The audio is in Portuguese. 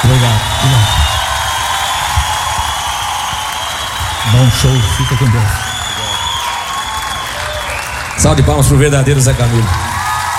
Obrigado. Bom show, fica com Deus. Salve de palmas pro verdadeiro Zé Camilo.